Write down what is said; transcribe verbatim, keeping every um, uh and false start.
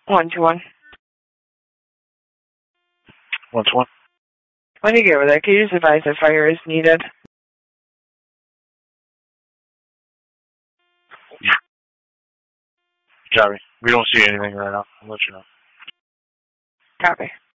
One to one. One to one. When you get over there, can you just advise if fire is needed? Copy. We don't see anything right now. I'll let you know. Copy.